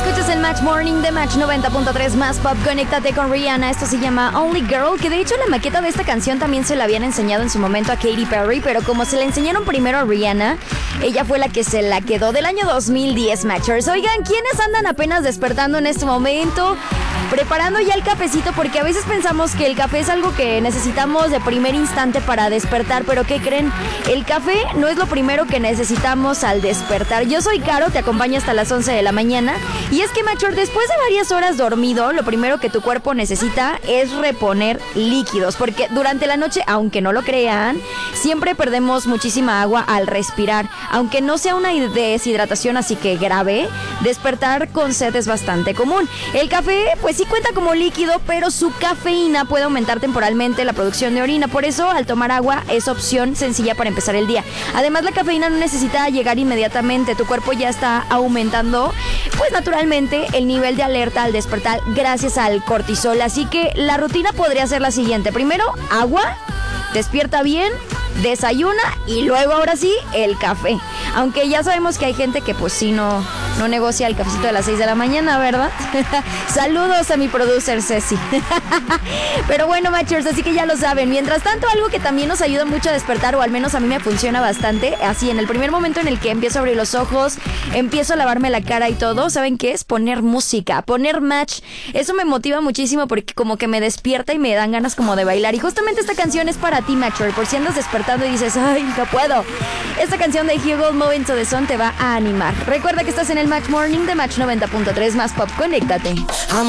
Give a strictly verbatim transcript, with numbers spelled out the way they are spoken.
Escuchas el Match Morning de Match noventa punto tres más pop. Conéctate con Rihanna. Esto se llama Only Girl, que de hecho la maqueta de esta canción también se la habían enseñado en su momento a Katy Perry, pero como se la enseñaron primero a Rihanna, ella fue la que se la quedó, del año dos mil diez, Matchers. Oigan, ¿quiénes andan apenas despertando en este momento? Preparando ya el cafecito, porque a veces pensamos que el café es algo que necesitamos de primer instante para despertar, pero ¿qué creen? El café no es lo primero que necesitamos al despertar. Yo soy Caro, te acompaño hasta las once de la mañana, y es que, Matcher, después de varias horas dormido, lo primero que tu cuerpo necesita es reponer líquidos, porque durante la noche, aunque no lo crean, siempre perdemos muchísima agua al respirar. Aunque no sea una deshidratación así que grave, despertar con sed es bastante común. El café, pues sí cuenta como líquido, pero su cafeína puede aumentar temporalmente la producción de orina. Por eso, al tomar agua, es opción sencilla para empezar el día. Además, la cafeína no necesita llegar inmediatamente. Tu cuerpo ya está aumentando, pues naturalmente, el nivel de alerta al despertar gracias al cortisol. Así que la rutina podría ser la siguiente. Primero, agua, despierta bien, desayuna y luego ahora sí el café. Aunque ya sabemos que hay gente que pues sí no, no negocia el cafecito de las seis de la mañana, ¿verdad? Saludos a mi producer Ceci. Pero bueno, Matchers, así que ya lo saben. Mientras tanto, algo que también nos ayuda mucho a despertar, o al menos a mí me funciona bastante, así en el primer momento en el que empiezo a abrir los ojos, empiezo a lavarme la cara y todo, ¿saben qué es? Poner música, poner Match. Eso me motiva muchísimo porque como que me despierta y me dan ganas como de bailar. Y justamente esta canción es para ti, Matcher, por si andas despertando y dices, ay, no puedo. Esta canción de Here Goes Moving to the Sun te va a animar. Recuerda que estás en el Match Morning de Match noventa punto tres más pop. Conéctate.